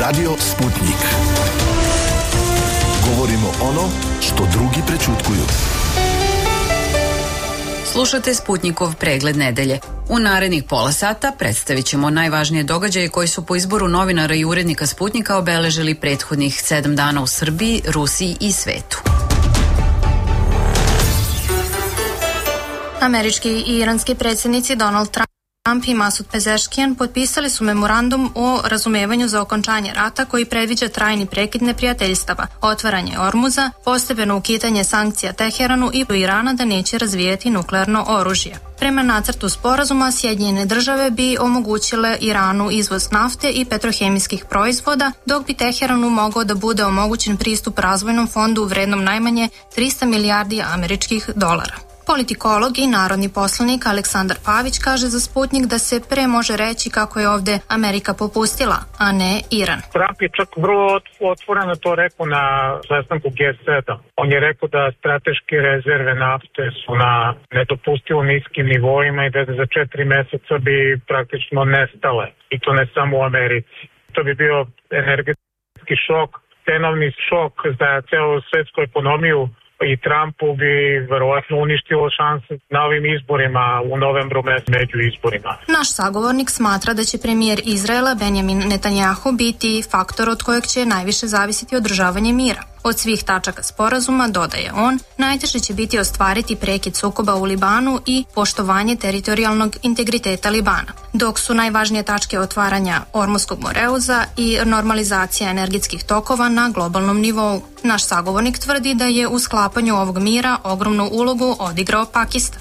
Radio Sputnik. Govorimo ono što drugi prećutkuju. Slušate Sputnikov pregled nedelje. U narednih pola sata predstavit ćemo najvažnije događaje koji su po izboru novinara i urednika Sputnika obeležili prethodnih 7 dana u Srbiji, Rusiji i svetu. Američki i iranski predsjednici Donald Trump i Masud Pezeshkian potpisali su memorandum o razumevanju za okončanje rata koji predviđa trajni prekid neprijateljstava, otvaranje Ormuza, postepeno ukidanje sankcija Teheranu i Irana da neće razvijati nuklearno oružje. Prema nacrtu sporazuma, Sjedinjene države bi omogućile Iranu izvoz nafte i petrohemijskih proizvoda, dok bi Teheranu mogao da bude omogućen pristup razvojnom fondu vrednom najmanje 300 milijardi američkih dolara. Politikolog i narodni poslanik Aleksandar Pavić kaže za Sputnik da se pre može reći kako je ovde Amerika popustila, a ne Iran. Trump je čak vrlo otvoreno to rekao na sastanku G7. On je rekao da strateške rezerve nafte su na nedopustivo niskim nivoima i da za 4 meseca bi praktično nestale. I to ne samo u Americi. To bi bio energetski šok, cenovni šok za celu svetsku ekonomiju. I Trumpu bi verovatno uništilo šanse na ovim izborima u novembru među izborima. Naš sagovornik smatra da će premijer Izraela Benjamin Netanjahu biti faktor od kojeg će najviše zavisiti održavanje mira. Od svih tačaka sporazuma, dodaje on, najteže će biti ostvariti prekid sukoba u Libanu i poštovanje teritorijalnog integriteta Libana, dok su najvažnije tačke otvaranja Ormuskog moreuza i normalizacija energetskih tokova na globalnom nivou. Naš sagovornik tvrdi da je u sklapanju ovog mira ogromnu ulogu odigrao Pakistan.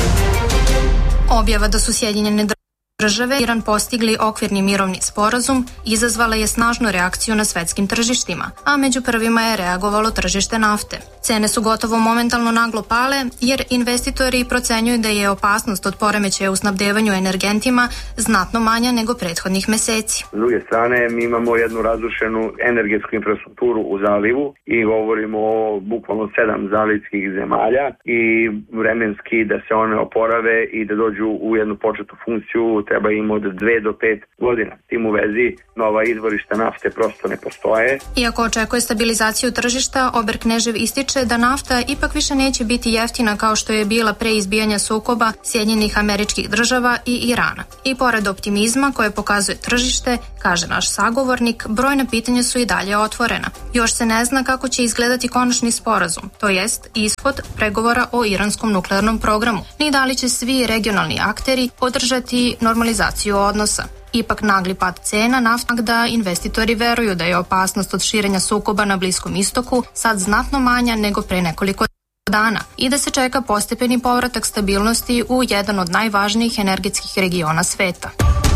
Objava da su Sjedinjene države Iran postigli okvirni mirovni sporazum izazvala je snažnu reakciju na svetskim tržištima, a među prvima je reagovalo tržište nafte. Cene su gotovo momentalno naglo pale jer investitori procenjuju da je opasnost od poremećaja u snabdevanju energentima znatno manja nego prethodnih meseci. S druge strane, mi imamo jednu razrušenu energetsku infrastrukturu u zalivu i govorimo o bukvalno 7 zalivskih zemalja i vremenski da se one oporave i da dođu u jednu početnu funkciju treba im od 2 do 5 godina. Tim u vezi nova izvorišta nafte prosto ne postoje. Iako očekuje stabilizaciju tržišta, Ober Knežev ističe da nafta ipak više neće biti jeftina kao što je bila pre izbijanja sukoba Sjedinjenih Američkih Država i Irana. I pored optimizma koje pokazuje tržište, kaže naš sagovornik, brojna pitanja su i dalje otvorena. Još se ne zna kako će izgledati konačni sporazum, to jest ishod pregovora o iranskom nuklearnom programu, ni da li će svi regionalni akteri podržati normalizaciju odnosa. Ipak nagli pad cena nafte da investitori veruju da je opasnost od širenja sukoba na Bliskom istoku sad znatno manja nego pre nekoliko dana i da se čeka postepeni povratak stabilnosti u jedan od najvažnijih energetskih regiona sveta.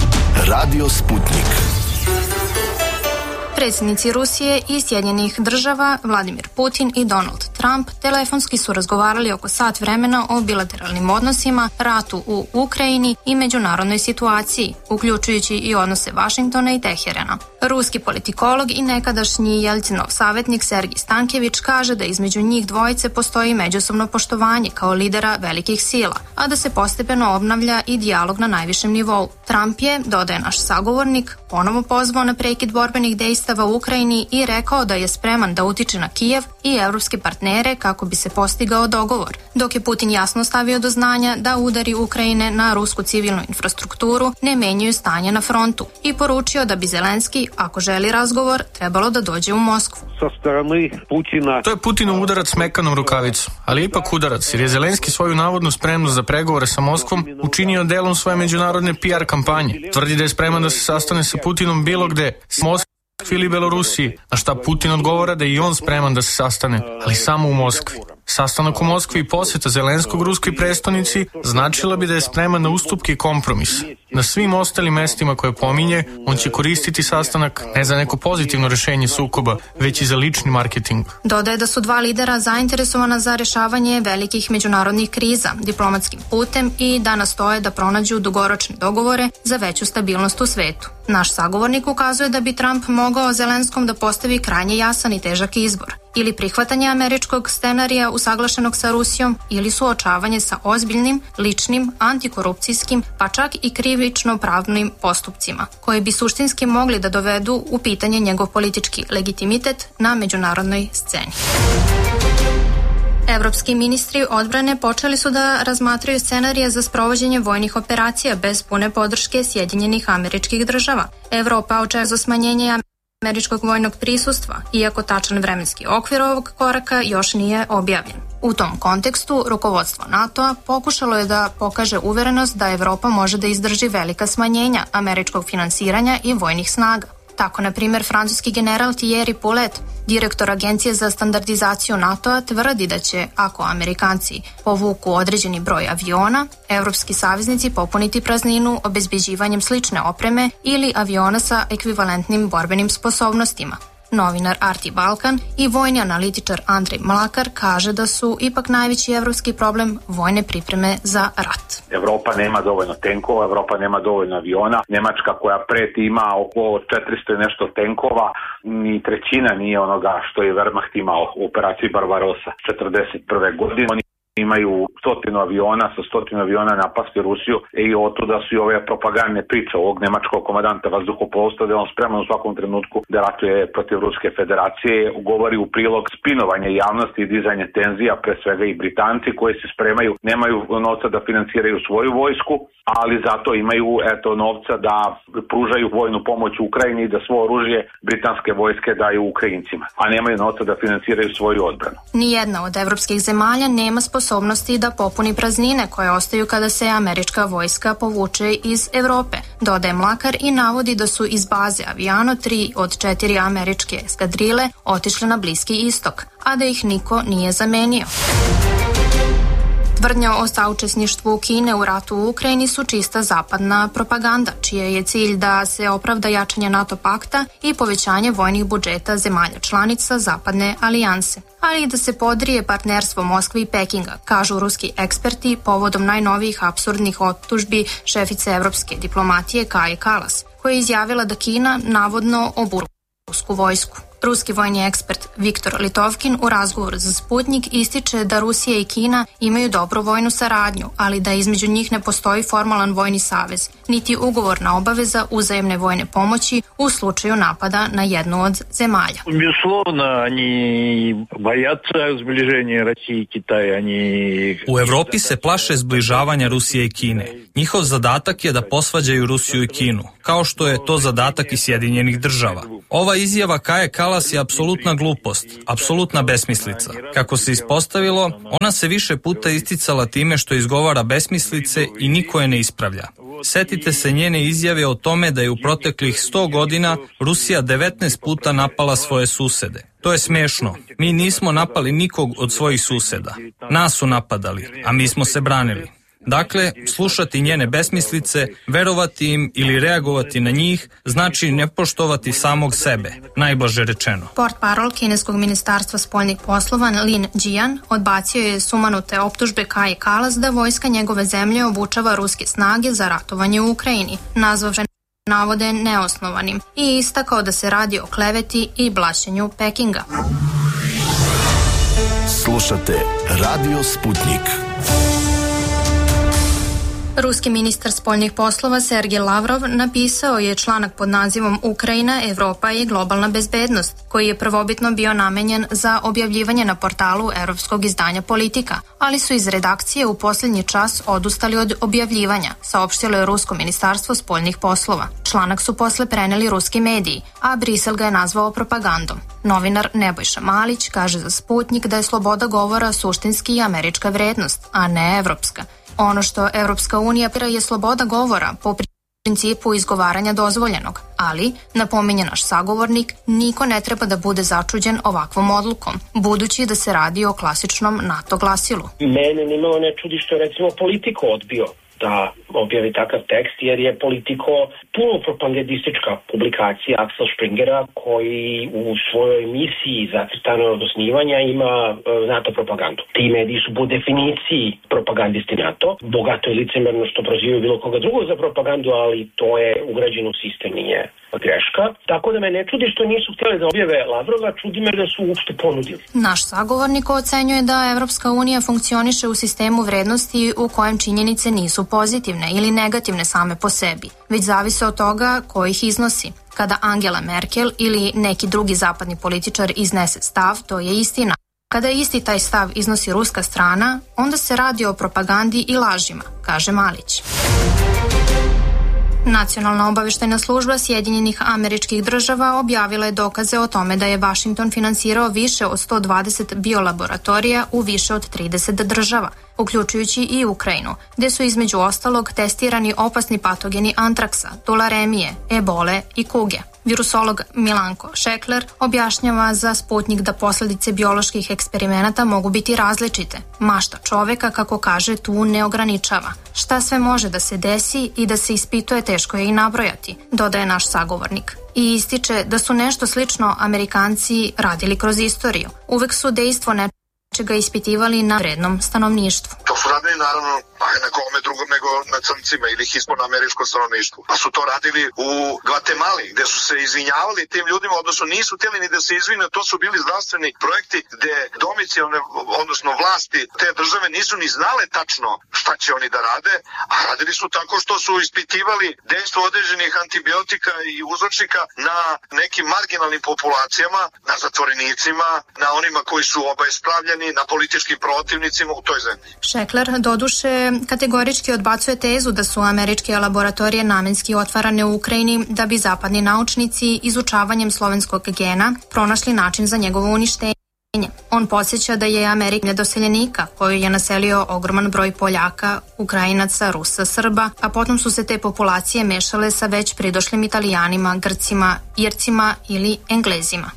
Radio Sputnik. Predsjednici Rusije i Sjedinjenih država Vladimir Putin i Donald Trump telefonski su razgovarali oko sat vremena o bilateralnim odnosima, ratu u Ukrajini i međunarodnoj situaciji, uključujući i odnose Vašingtona i Teherana. Ruski politikolog i nekadašnji Jelcinov savjetnik Sergij Stankević kaže da između njih dvojice postoji međusobno poštovanje kao lidera velikih sila, a da se postepeno obnavlja i dijalog na najvišem nivou. Trump je, dodaje naš sagovornik, ponovo pozvao na prekid borbenih dejstava u Ukrajini i rekao da je spreman da utiče na Kijev i evropske partnere kako bi se postigao dogovor, dok je Putin jasno stavio do znanja da udari Ukrajine na rusku civilnu infrastrukturu ne menjaju stanje na frontu i poručio da bi Zelenski, ako želi razgovor, trebalo da dođe u Moskvu. To je Putinov udarac mekanom rukavicom, ali ipak udarac jer je Zelenski svoju navodnu spremnost za pregovore sa Moskvom učinio delom svoje međunarodne PR kampanje. Tvrdi da je spreman da se sastane sa Putinom bilo gde, s Moskvom ili Belorusiji, na šta Putin odgovara da je i on spreman da se sastane, ali samo u Moskvi. Sastanak u Moskvi i posjeta Zelenskog ruskoj prestonici značila bi da je spreman na ustupke i kompromis. Na svim ostalim mestima koje pominje, on će koristiti sastanak ne za neko pozitivno rešenje sukoba, već i za lični marketing. Dodaje da su dva lidera zainteresovana za rešavanje velikih međunarodnih kriza diplomatskim putem i da nastoje da pronađu dugoročne dogovore za veću stabilnost u svetu. Naš sagovornik ukazuje da bi Trump mogao Zelenskom da postavi krajnje jasan i težak izbor. ili prihvatanje američkog scenarija usaglašenog sa Rusijom ili suočavanje sa ozbiljnim, ličnim, antikorupcijskim, pa čak i krivično-pravnim postupcima, koji bi suštinski mogli da dovedu u pitanje njegov politički legitimitet na međunarodnoj sceni. Evropski ministri odbrane počeli su da razmatraju scenarije za sprovođenje vojnih operacija bez pune podrške Sjedinjenih Američkih Država. Evropa očekuje za smanjenje američkog vojnog prisustva, iako tačan vremenski okvir ovog koraka još nije objavljen. U tom kontekstu, rukovodstvo NATO-a pokušalo je da pokaže uverenost da Evropa može da izdrži velika smanjenja američkog finansiranja i vojnih snaga. Tako, na primjer, francuski general Thierry Poulet, direktor Agencije za standardizaciju NATO-a, tvrdi da će, ako Amerikanci povuku određeni broj aviona, evropski saveznici popuniti prazninu obezbeđivanjem slične opreme ili aviona sa ekvivalentnim borbenim sposobnostima. Novinar Arti Balkan i vojni analitičar Andrej Mlakar kaže da su ipak najveći evropski problem vojne pripreme za rat. Evropa nema dovoljno tenkova, Evropa nema dovoljno aviona. Njemačka koja preti ima oko 400 i nešto tenkova, ni trećina nije onoga što je Wehrmacht imao u operaciji Barbarossa 1941. godine. Oni imaju 100 aviona, sa 100 aviona napasti Rusiju i otuda su i ove propagandne priče ovog nemačkog komandanta vazduhoplovstva da je on spreman u svakom trenutku da ratuje protiv Ruske federacije, govori u prilog spinovanja javnosti i dizanje tenzija, pre svega i Britanci koji se spremaju, nemaju novca da finansiraju svoju vojsku, ali zato imaju novca da pružaju vojnu pomoć Ukrajini i da svo oružje britanske vojske daju Ukrajincima, a nemaju novca da finansiraju svoju odbranu. Nijedna od evropskih zemalja nema sposobnosti da popuni praznine koje ostaju kada se američka vojska povuče iz Evrope, dodaje Mlakar i navodi da su iz baze Aviano 3 od 4 američke eskadrile otišle na Bliski istok, a da ih niko nije zamenio. Tvrdnja o saučesništvu Kine u ratu u Ukrajini su čista zapadna propaganda, čije je cilj da se opravda jačanje NATO pakta i povećanje vojnih budžeta zemalja članica Zapadne alijanse, ali i da se podrije partnerstvo Moskve i Pekinga, kažu ruski eksperti povodom najnovijih apsurdnih optužbi šefice evropske diplomatije Kaje Kalas, koja je izjavila da Kina navodno oburu rusku vojsku. Ruski vojni ekspert Viktor Litovkin u razgovoru za Sputnik ističe da Rusija i Kina imaju dobru vojnu saradnju, ali da između njih ne postoji formalan vojni savez, niti ugovorna obaveza uzajemne vojne pomoći u slučaju napada na jednu od zemalja. U Evropi se plaše zbližavanja Rusije i Kine. Njihov zadatak je da posvađaju Rusiju i Kinu, kao što je to zadatak i Sjedinjenih Država. Ova izjava Kaje Kalas je apsolutna glupost, apsolutna besmislica. Kako se ispostavilo, ona se više puta isticala time što izgovara besmislice i niko je ne ispravlja. Setite se njene izjave o tome da je u proteklih 100 godina Rusija 19 puta napala svoje susede. To je smešno. Mi nismo napali nikog od svojih suseda. Nas su napadali, a mi smo se branili. Dakle, slušati njene besmislice, verovati im ili reagovati na njih, znači ne poštovati samog sebe, najblaže rečeno. Portparol kineskog ministarstva spoljnih poslova Lin Jian odbacio je sumanute optužbe Kaje Kalas da vojska njegove zemlje obučava ruske snage za ratovanje u Ukrajini, nazvavši navode neosnovanim i istakao da se radi o kleveti i blaćenju Pekinga. Slušate Radio Sputnik. Ruski ministar spoljnih poslova Sergej Lavrov napisao je članak pod nazivom Ukrajina, Evropa i globalna bezbednost, koji je prvobitno bio namenjen za objavljivanje na portalu evropskog izdanja Politika, ali su iz redakcije u posljednji čas odustali od objavljivanja, saopštilo je Rusko ministarstvo spoljnih poslova. Članak su posle preneli ruski mediji, a Brisel ga je nazvao propagandom. Novinar Nebojša Malić kaže za Sputnik da je sloboda govora suštinski američka vrednost, a ne evropska. Ono što Evropska unija je sloboda govora po principu izgovaranja dozvoljenog, ali, napominje naš sagovornik, niko ne treba da bude začuđen ovakvom odlukom, budući da se radi o klasičnom NATO glasilu. Mene nimalo ne čudi što recimo Politico odbio da objavi takav tekst, jer je Politico puno propagandistička publikacija Axel Springera, koji u svojoj emisiji zacrtano od osnivanja ima NATO propagandu. Ti mediji su po definiciji propagandisti NATO, bogato i licemerno što prozivaju bilo koga drugog za propagandu, ali to je ugrađeno u sistem, nije greška. Tako da me ne čudi što nisu htjeli da objave Lavrova, čudi me da su uopšte ponudili. Naš sagovornik ocenjuje da Evropska unija funkcioniše u sistemu vrednosti u kojem činjenice nisu pozitivne ili negativne same po sebi, već zavise od toga ko ih iznosi. Kada Angela Merkel ili neki drugi zapadni političar iznese stav, to je istina. Kada isti taj stav iznosi ruska strana, onda se radi o propagandi i lažima, kaže Malić. Nacionalna obaveštajna služba Sjedinjenih Američkih Država objavila je dokaze o tome da je Vašington finansirao više od 120 biolaboratorija u više od 30 država, uključujući i Ukrajinu, gdje su između ostalog testirani opasni patogeni antraksa, tularemije, ebole i kuge. Virusolog Milanko Šekler objašnjava za Sputnik da posljedice bioloških eksperimenata mogu biti različite. Mašta čoveka, kako kaže, tu ne ograničava. Šta sve može da se desi i da se ispituje teško je i nabrojati, dodaje naš sagovornik. I ističe da su nešto slično Amerikanci radili kroz istoriju. Uvek su dejstvo nečega ispitivali na vrednom stanovništvu. To su radili naravno na kome drugom nego na crncima ili hispanoameričkom stanovništvu. Pa su to radili u Gvatemali, gde su se izvinjavali tim ljudima, odnosno nisu htjeli ni da se izvine, to su bili zdravstveni projekti gde domicijalne, odnosno vlasti te države nisu ni znale tačno šta će oni da rade, a radili su tako što su ispitivali dejstvo određenih antibiotika i uzročnika na nekim marginalnim populacijama, na zatvorenicima, na onima koji su obespravljeni, na političkim protivnicima u toj zemlji. Šekler doduše kategorički odbacuje tezu da su američke laboratorije namenski otvarane u Ukrajini da bi zapadni naučnici izučavanjem slovenskog gena pronašli način za njegovo uništenje. On podsjeća da je Amerika nedoseljenika koju je naselio ogroman broj Poljaka, Ukrajinaca, Rusa, Srba, a potom su se te populacije mešale sa već pridošlim Italijanima, Grcima, Ircima ili Englezima.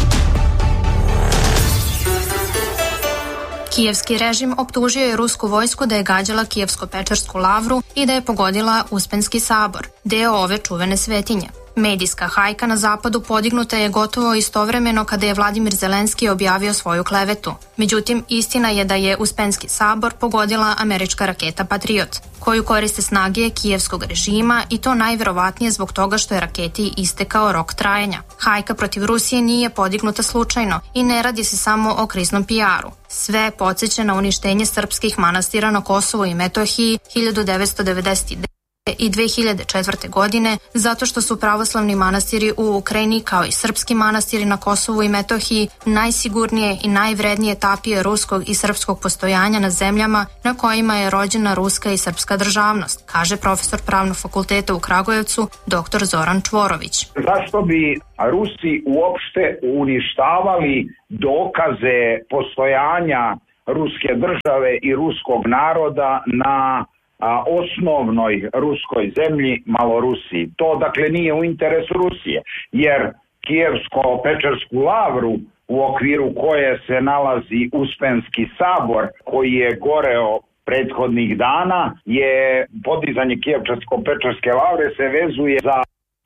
Kijevski režim optužio je rusku vojsku da je gađala Kijevsko-Pečersku lavru i da je pogodila Uspenski sabor, deo ove čuvene svetinje. Medijska hajka na zapadu podignuta je gotovo istovremeno kada je Vladimir Zelenski objavio svoju klevetu. Međutim, istina je da je Uspenski sabor pogodila američka raketa Patriot, koju koriste snage kijevskog režima i to najverovatnije zbog toga što je raketi istekao rok trajanja. Hajka protiv Rusije nije podignuta slučajno i ne radi se samo o kriznom PR-u. Sve podsjeća na uništenje srpskih manastira na Kosovu i Metohiji 1999. i 2004. godine, zato što su pravoslavni manastiri u Ukrajini kao i srpski manastiri na Kosovu i Metohiji najsigurnije i najvrednije tapije ruskog i srpskog postojanja na zemljama na kojima je rođena ruska i srpska državnost, kaže profesor Pravnog fakulteta u Kragujevcu dr. Zoran Čvorović. Zašto bi Rusi uopšte uništavali dokaze postojanja ruske države i ruskog naroda na osnovnoj ruskoj zemlji, Malorusiji? To dakle nije u interesu Rusije, jer Kijevsko-Pečersku lavru u okviru koje se nalazi Uspenski sabor koji je goreo prethodnih dana, je podizanje Kijevsko-Pečerske lavre se vezuje za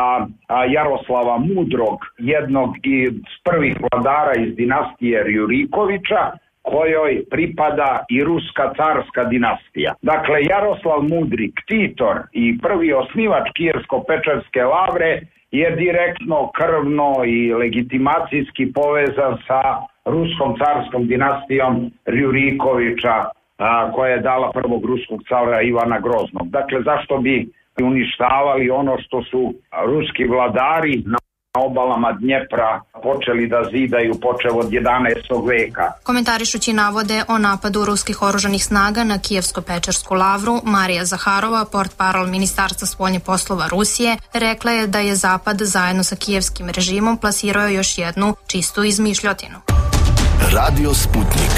Jaroslava Mudrog, jednog iz prvih vladara iz dinastije Rjurikovića, kojoj pripada i ruska carska dinastija. Dakle, Jaroslav Mudri, ktitor i prvi osnivač Kijevsko-Pečerske lavre je direktno, krvno i legitimacijski povezan sa ruskom carskom dinastijom Rjurikovića, koja je dala prvog ruskog cara Ivana Groznog. Dakle, zašto bi uništavali ono što su ruski vladari na obalama Dnjepra počeli da zidaju počev od 11. veka. Komentarišući navode o napadu ruskih oružanih snaga na Kijevsko-Pečersku lavru, Marija Zaharova, portparol Ministarstva spoljnih poslova Rusije, rekla je da je Zapad zajedno sa kijevskim režimom plasirao još jednu čistu izmišljotinu. Radio Sputnik.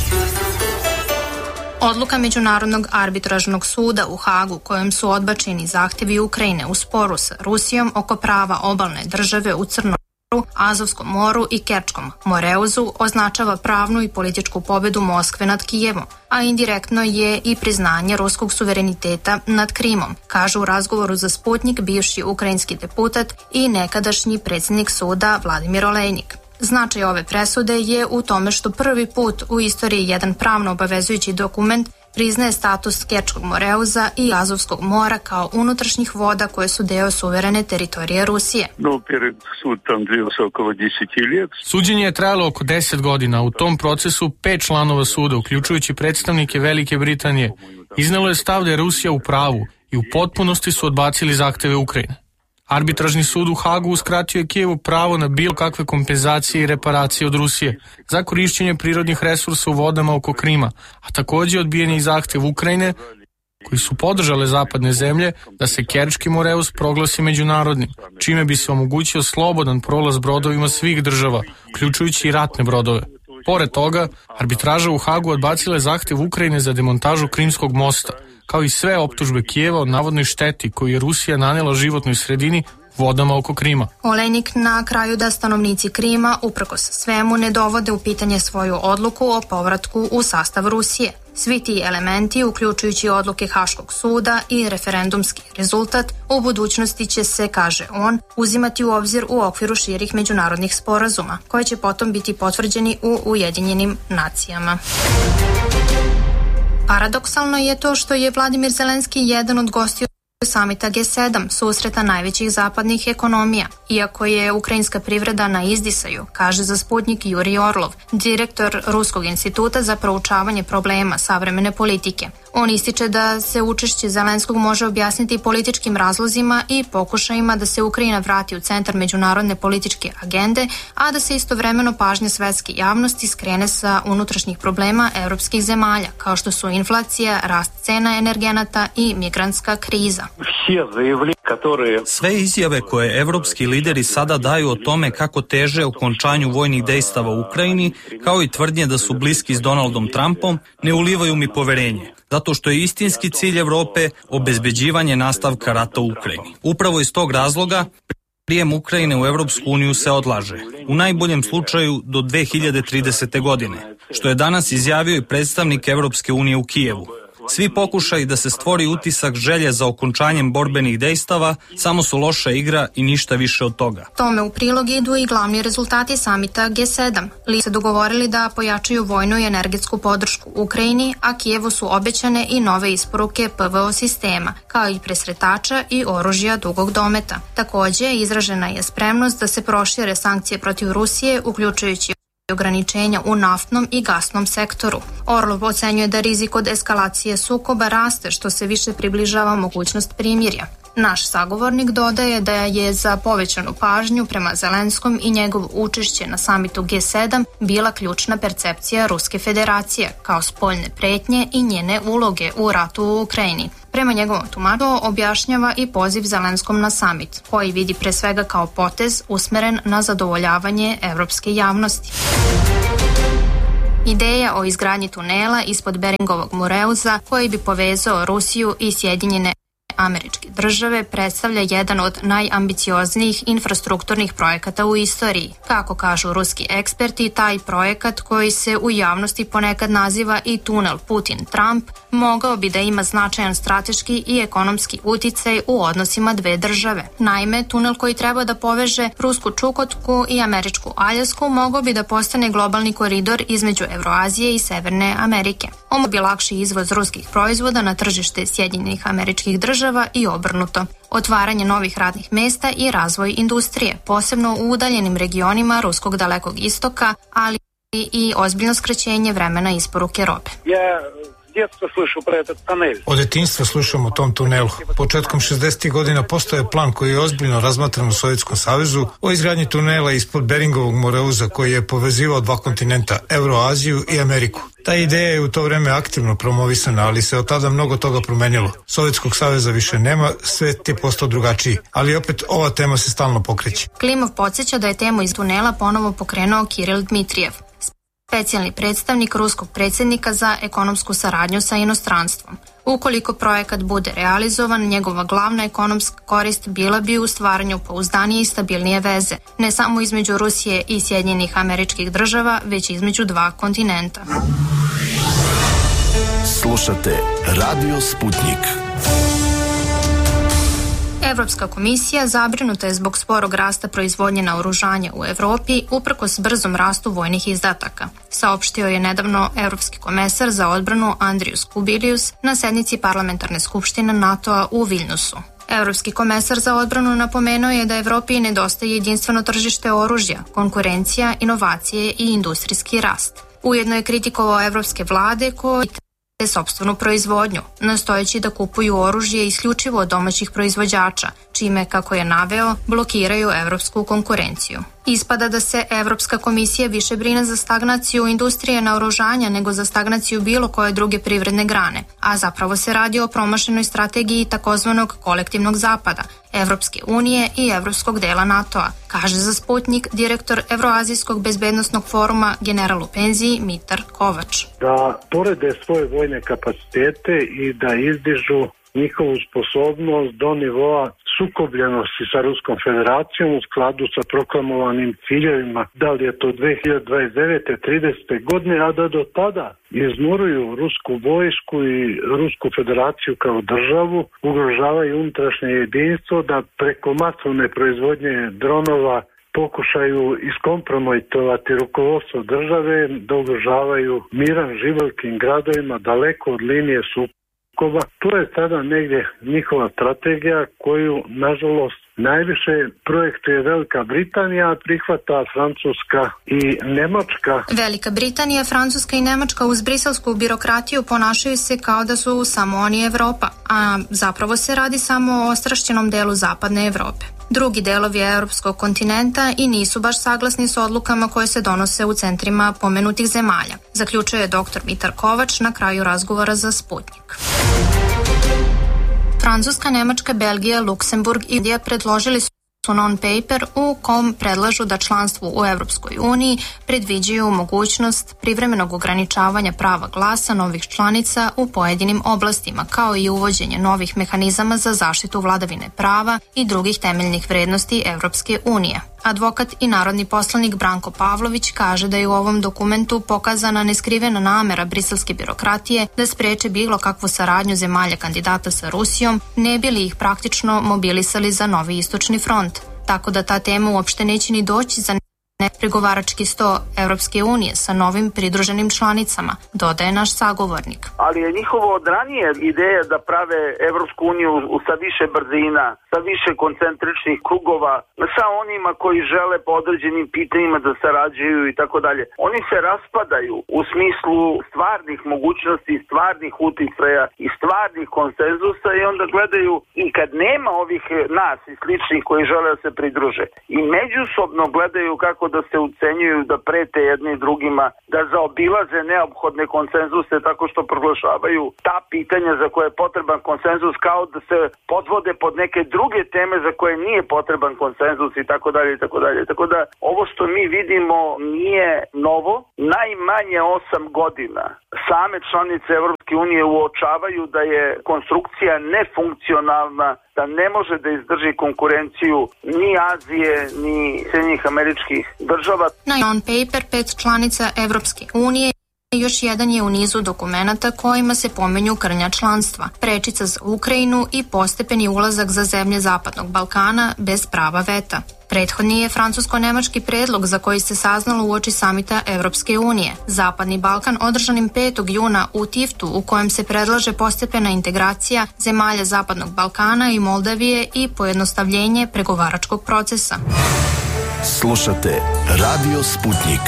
Odluka Međunarodnog arbitražnog suda u Hagu kojom su odbačeni zahtjevi Ukrajine u sporu sa Rusijom oko prava obalne države u Crnom Moru, Azovskom moru i Kerčkom moreuzu označava pravnu i političku pobedu Moskve nad Kijevom, a indirektno je i priznanje ruskog suvereniteta nad Krimom, kaže u razgovoru za Sputnik bivši ukrajinski deputat i nekadašnji predsjednik suda Vladimir Olejnik. Značaj ove presude je u tome što prvi put u istoriji jedan pravno obavezujući dokument priznaje status Kerčkog moreuza i Azovskog mora kao unutrašnjih voda koje su deo suverene teritorije Rusije. Suđenje je trajalo oko 10 godina. U tom procesu 5 članova suda, uključujući predstavnike Velike Britanije, iznelo je stav da je Rusija u pravu i u potpunosti su odbacili zahteve Ukrajine. Arbitražni sud u Hagu uskratio je Kijevu pravo na bilo kakve kompenzacije i reparacije od Rusije za korišćenje prirodnih resursa u vodama oko Krima, a također odbijen je i zahtev Ukrajine, koji su podržale zapadne zemlje, da se Kerčki moreuz proglasi međunarodnim, čime bi se omogućio slobodan prolaz brodovima svih država, uključujući i ratne brodove. Pored toga, arbitraža u Hagu odbacila je zahtev Ukrajine za demontažu Krimskog mosta, kao i sve optužbe Kijeva o navodnoj šteti koju je Rusija nanela životnoj sredini vodama oko Krima. Olejnik na kraju da stanovnici Krima, uprkos svemu, ne dovode u pitanje svoju odluku o povratku u sastav Rusije. Svi ti elementi, uključujući odluke Haškog suda i referendumski rezultat, u budućnosti će se, kaže on, uzimati u obzir u okviru širih međunarodnih sporazuma, koji će potom biti potvrđeni u Ujedinjenim nacijama. Paradoksalno je to što je Vladimir Zelenski jedan od gostiju samita G7, susreta najvećih zapadnih ekonomija. Iako je ukrajinska privreda na izdisaju, kaže za Sputnik Jurij Orlov, direktor Ruskog instituta za proučavanje problema savremene politike. On ističe da se učešće Zelenskog može objasniti političkim razlozima i pokušajima da se Ukrajina vrati u centar međunarodne političke agende, a da se istovremeno pažnja svetske javnosti skrene sa unutrašnjih problema evropskih zemalja, kao što su inflacija, rast cena energenata i migrantska kriza. Sve izjave koje evropski lideri sada daju o tome kako teže okončanju vojnih dejstava u Ukrajini, kao i tvrdnje da su bliski s Donaldom Trumpom, ne ulivaju mi poverenje. Zato što je istinski cilj Evrope obezbeđivanje nastavka rata u Ukrajini. Upravo iz tog razloga prijem Ukrajine u Evropsku uniju se odlaže. U najboljem slučaju do 2030. godine, što je danas izjavio i predstavnik Evropske unije u Kijevu. Svi pokušaji da se stvori utisak želje za okončanjem borbenih dejstava samo su loša igra i ništa više od toga. Tome u prilog idu i glavni rezultati samita G7. Li se dogovorili da pojačaju vojnu i energetsku podršku Ukrajini, a Kijevu su obećane i nove isporuke PVO sistema, kao i presretača i oružja dugog dometa. Također, izražena je spremnost da se prošire sankcije protiv Rusije, uključujući ograničenja u naftnom i gasnom sektoru. Orlov ocenjuje da rizik od eskalacije sukoba raste što se više približava mogućnost primirja. Naš sagovornik dodaje da je za povećanu pažnju prema Zelenskom i njegovo učešće na samitu G7 bila ključna percepcija Ruske federacije kao spoljne pretnje i njene uloge u ratu u Ukrajini. Prema njegovom tumačenju objašnjava i poziv Zelenskom na samit, koji vidi pre svega kao potez usmeren na zadovoljavanje evropske javnosti. Ideja o izgradnji tunela ispod Beringovog moreuza koji bi povezao Rusiju i Sjedinjene Američke Države predstavlja jedan od najambicioznijih infrastrukturnih projekata u istoriji. Kako kažu ruski eksperti, taj projekat koji se u javnosti ponekad naziva i tunel Putin-Trump mogao bi da ima značajan strateški i ekonomski uticaj u odnosima dve države. Naime, tunel koji treba da poveže Rusku Čukotku i Američku Aljasku mogao bi da postane globalni koridor između Evroazije i Severne Amerike. Ovo bi lakši izvoz ruskih proizvoda na tržište Sjedinjenih Američkih Država i obrnuto. Otvaranje novih radnih mesta i razvoj industrije, posebno u udaljenim regionima Ruskog dalekog istoka, ali i ozbiljno skraćenje vremena isporuke robe. Od detinjstva slušam o tom tunelu. Početkom 60. godina postojao je plan koji je ozbiljno razmatran u Sovjetskom savezu o izgradnji tunela ispod Beringovog moreuza koji je povezivao dva kontinenta, Evroaziju i Ameriku. Ta ideja je u to vreme aktivno promovisana, ali se od tada mnogo toga promenilo. Sovjetskog saveza više nema, svet je postao drugačiji, ali opet ova tema se stalno pokreće. Klimov podsjeća da je temu iz tunela ponovo pokrenuo Kiril Dmitrijev, specijalni predstavnik ruskog predsjednika za ekonomsku saradnju sa inostranstvom. Ukoliko projekat bude realizovan, njegova glavna ekonomska korist bila bi u stvaranju pouzdanije i stabilnije veze, ne samo između Rusije i Sjedinjenih Američkih Država, već između dva kontinenta. Slušate Radio Sputnik. Evropska komisija zabrinuta je zbog sporog rasta proizvodnje naoružanja u Evropi uprkos brzom rastu vojnih izdataka, saopštio je nedavno Evropski komesar za odbranu Andrius Kubilius na sednici parlamentarne skupštine NATO-a u Viljnusu. Evropski komesar za odbranu napomenuo je da Evropi nedostaje jedinstveno tržište oružja, konkurencija, inovacije i industrijski rast. Ujedno je kritikovao evropske vlade koje sopstvenu proizvodnju, nastojeći da kupuju oružje isključivo od domaćih proizvođača, čime, kako je naveo, blokiraju evropsku konkurenciju. Ispada da se Evropska komisija više brine za stagnaciju industrije naoružanja nego za stagnaciju bilo koje druge privredne grane, a zapravo se radi o promašenoj strategiji takozvanog kolektivnog zapada, Evropske unije i evropskog dela NATO-a, kaže za Sputnik direktor Evroazijskog bezbednosnog foruma general u penziji Mitar Kovač. Da porede svoje vojne kapacitete i da izdižu njihovu sposobnost do nivoa sukobljenosti sa Ruskom federacijom u skladu sa proklamovanim ciljevima, da li je to 2029. 30. godine, a da do tada iznuruju rusku vojsku i Rusku federaciju kao državu, ugrožavaju unutrašnje jedinstvo, da preko masovne proizvodnje dronova pokušaju iskompromitovati rukovodstvo države, da ugrožavaju miran život u gradovima daleko od linije sukoba. To je sada negdje njihova strategija koju, nažalost, najviše projektuje Velika Britanija, prihvata Francuska i Nemačka. Velika Britanija, Francuska i Nemačka uz briselsku birokratiju ponašaju se kao da su samo oni Evropa, a zapravo se radi samo o ostrašćenom delu zapadne Evrope. Drugi delovi europskog kontinenta i nisu baš saglasni s odlukama koje se donose u centrima pomenutih zemalja, zaključuje dr. Mitar Kovač na kraju razgovora za Sputnik. Francuska, Nemačka, Belgija, Luksemburg i Indija predložili su non-paper u kom predlažu da članstvu u Evropskoj uniji predviđaju mogućnost privremenog ograničavanja prava glasa novih članica u pojedinim oblastima, kao i uvođenje novih mehanizama za zaštitu vladavine prava i drugih temeljnih vrednosti Evropske unije. Advokat i narodni poslanik Branko Pavlović kaže da je u ovom dokumentu pokazana neskrivena namera briselske birokratije da spreče bilo kakvu saradnju zemalja kandidata sa Rusijom, ne bi li ih praktično mobilisali za novi istočni front. Tako da ta tema uopšte neće ni doći za pregovarački sto Evropske unije sa novim pridruženim članicama, dodaje naš sagovornik. Ali je njihovo od ranije ideja da prave Evropsku uniju sa više brzina, sa više koncentričnih krugova, sa onima koji žele po određenim pitanjima da sarađuju i tako dalje. Oni se raspadaju u smislu stvarnih mogućnosti, stvarnih uticaja i stvarnih konsenzusa i onda gledaju i kad nema ovih nas i sličnih koji žele da se pridruže i međusobno gledaju kako da se ucenjuju, da prete jedni drugima, da zaobilaze neophodne konsenzuse tako što proglašavaju ta pitanja za koje je potreban konsenzus kao da se podvode pod neke druge teme za koje nije potreban konsenzus i tako dalje i tako dalje. Tako da ovo što mi vidimo nije novo. Najmanje 8 godina same članice Evropske unije uočavaju da je konstrukcija nefunkcionalna, da ne može da izdrži konkurenciju ni Azije, ni Sjedinjenih Američkih Država. Na non-paper 5 članica Evropske unije još jedan je u nizu dokumenata kojima se pomenju krnja članstva, prečica za Ukrajinu i postepeni ulazak za zemlje Zapadnog Balkana bez prava veta. Prethodni je francusko-nemački predlog za koji se saznalo uoči samita Evropske unije, Zapadni Balkan, održanim 5. juna u Tiftu, u kojem se predlaže postepena integracija zemalja Zapadnog Balkana i Moldavije i pojednostavljenje pregovaračkog procesa. Slušate Radio Sputnik.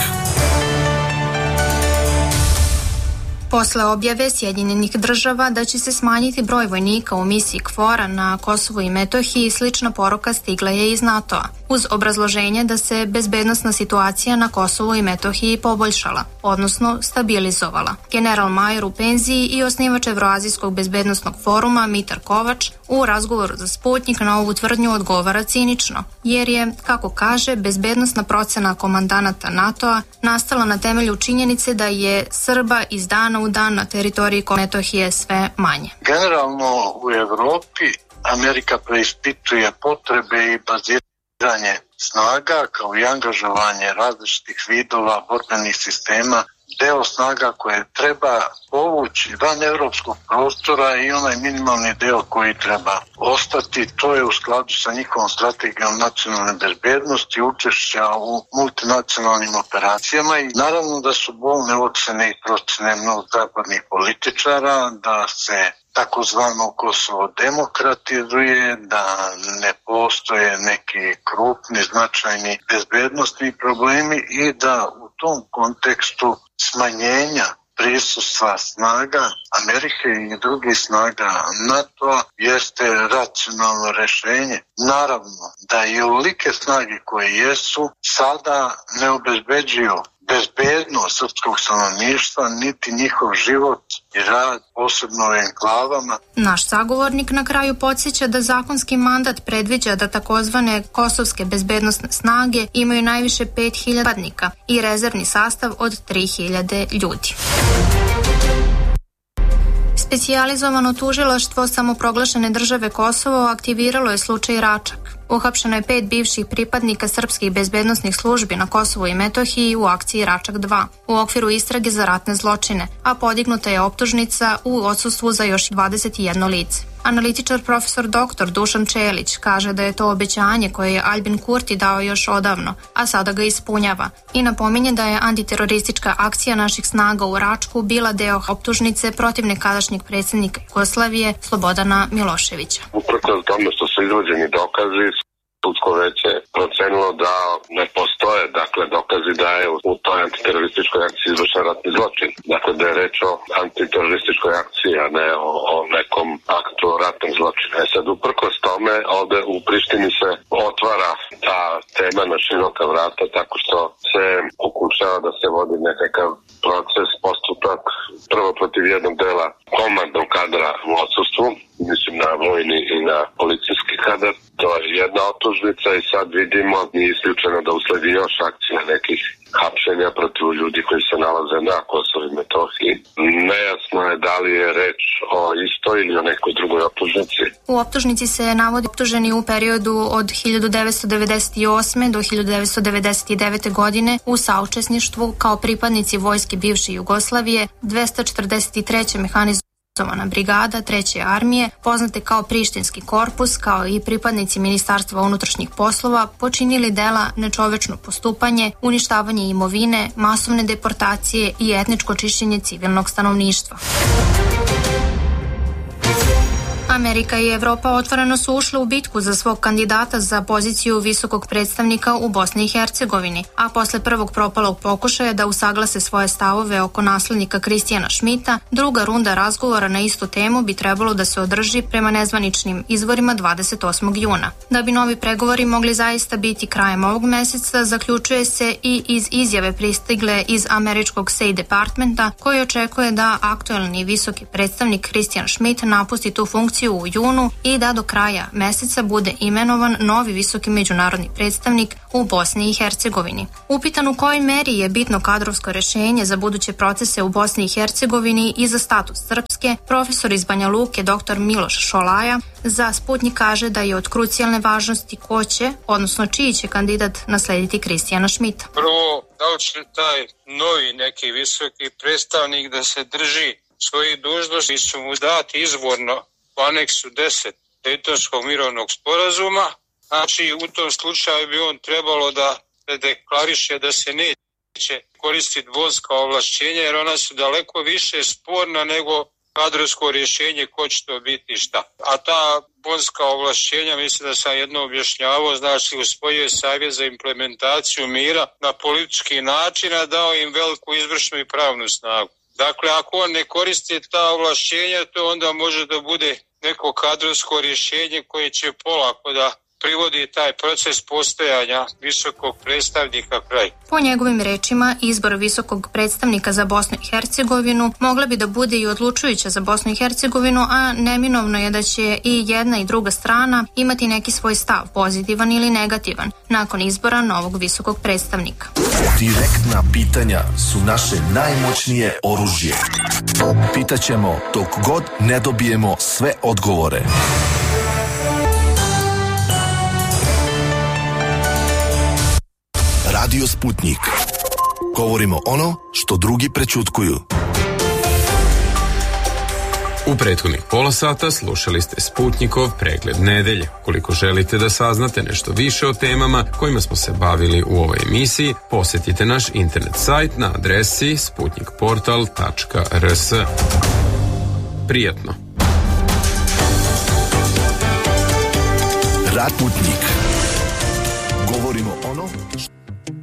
Posle objave Sjedinjenih Država da će se smanjiti broj vojnika u misiji KFOR-a na Kosovu i Metohiji, slična poruka stigla je iz NATO-a, uz obrazloženje da se bezbednosna situacija na Kosovu i Metohiji poboljšala, odnosno stabilizovala. General major u penziji i osnivač Evroazijskog bezbednosnog foruma Mitar Kovač u razgovoru za Sputnik na ovu tvrdnju odgovara cinično, jer je, kako kaže, bezbednosna procena komandanata NATO-a nastala na temelju činjenice da je Srba iz dana dana u dan na teritoriji Metohije sve manje. Generalno u Evropi Amerika preispituje potrebe i baziranje snaga kao i angažovanje različitih vidova borbenih sistema, deo snaga koje treba povući van evropskog prostora i onaj minimalni deo koji treba ostati. To je u skladu sa njihovom strategijom nacionalne bezbednosti, učešća u multinacionalnim operacijama i naravno da su bolne ocene i procene mnogo zapadnih političara, da se takozvano Kosovo demokratizuje, da ne postoje neki krupni, značajni bezbednostni problemi i da u tom kontekstu smanjenja prisustva snaga Amerike i drugih snaga NATO-a jeste racionalno rešenje. Naravno da i olike snage koje jesu sada ne obezbeđuju bezbednost srpskog stanovništva, niti njihov život i rad, posebno u enklavama. Naš sagovornik na kraju podsjeća da zakonski mandat predviđa da takozvane kosovske bezbednostne snage imaju najviše 5.000 pripadnika i rezervni sastav od 3.000 ljudi. Specijalizovano tužilaštvo samoproglašene države Kosovo aktiviralo je slučaj Račak. Uhapšeno je 5 bivših pripadnika srpskih bezbednosnih službi na Kosovu i Metohiji u akciji Račak 2 u okviru istrage za ratne zločine, a podignuta je optužnica u odsustvu za još 21 lice. Analitičar profesor dr. Dušan Čelić kaže da je to obećanje koje je Albin Kurti dao još odavno, a sada ga ispunjava i napominje da je antiteroristička akcija naših snaga u Račku bila deo optužnice protiv nekadašnjeg predsjednika Jugoslavije Slobodana Miloševića. Uprkos tome što su izvođeni dokazi, sudsko veće procenilo da ne postoje dokazi da je u toj antiterorističkoj akciji izvršen ratni zločin. Dakle, da je reč o antiterorističkoj akciji, a ne o nekom aktu ratnog zločina. Sad, uprkos tome, ovde u Prištini se otvara ta tema na široka vrata tako što se pokušava da se vodi nekakav proces, postupak, prvo protiv jednog dela komandnog kadra u odsustvu, mislim na vojni i na policijski kadar. To je jedna optužnica i sad vidimo, nije isključeno da usledi još akcija nekih hapšenja protiv ljudi koji se nalaze na Kosovu i Metohiji. Nejasno je da li je reč o istoj ili o nekoj drugoj optužnici. U optužnici se navodi optuženi u periodu od 1998. do 1999. godine u saučesništvu kao pripadnici vojske bivše Jugoslavije 243. mehanizma brigada 3. armije, poznate kao Prištinski korpus, kao i pripadnici Ministarstva unutrašnjih poslova, počinili dela nečovečno postupanje, uništavanje imovine, masovne deportacije i etničko čišćenje civilnog stanovništva. Amerika i Evropa otvoreno su ušle u bitku za svog kandidata za poziciju visokog predstavnika u Bosni i Hercegovini, a posle prvog propalog pokušaja da usaglase svoje stavove oko naslednika Kristijana Šmita, druga runda razgovora na istu temu bi trebalo da se održi prema nezvaničnim izvorima 28. juna. Da bi novi pregovori mogli zaista biti krajem ovog meseca, zaključuje se i iz izjave pristigle iz američkog State Departmenta, koji očekuje da aktuelni visoki predstavnik Kristijan Šmit napusti tu funkciju u junu i da do kraja meseca bude imenovan novi visoki međunarodni predstavnik u Bosni i Hercegovini. Upitan u kojoj meri je bitno kadrovsko rešenje za buduće procese u Bosni i Hercegovini i za status Srpske, profesor iz Banja Luke dr. Miloš Šolaja za Sputnik kaže da je od krucijalne važnosti ko će, odnosno čiji će kandidat naslediti Kristijana Šmita. Prvo, da li će taj novi neki visoki predstavnik da se drži svojih dužnosti su mu dati izvorno u aneksu 10 Dejtonskog mirovnog sporazuma. Znači, u tom slučaju bi on trebalo da deklariše da se neće koristiti vojska ovlašćenja, jer ona su daleko više sporna nego kadrovsko rješenje ko će to biti šta. A ta vojska ovlašćenja, mislim da sam jedno objašnjavao, znači usvojio Savjet za implementaciju mira na politički način, a dao im veliku izvršnu i pravnu snagu. Dakle, ako on ne koristi ta ovlašćenja, to onda može da bude neko kadrovsko rješenje koje će polako da privodi taj proces postojanja visokog predstavnika kraj. Po njegovim rečima, izbor visokog predstavnika za Bosnu i Hercegovinu mogla bi da bude i odlučujuća za Bosnu i Hercegovinu, a neminovno je da će i jedna i druga strana imati neki svoj stav, pozitivan ili negativan, nakon izbora novog visokog predstavnika. Direktna pitanja su naše najmoćnije oružje. Pitaćemo dok god ne dobijemo sve odgovore. Radio Sputnik. Govorimo ono što drugi prećutkuju. U prethodnih pola sata slušali ste Sputnikov pregled nedelje. Koliko želite da saznate nešto više o temama kojima smo se bavili u ovoj emisiji, posjetite naš internet sajt na adresi sputnikportal.rs. Prijatno. Sputnik. Govorimo ono što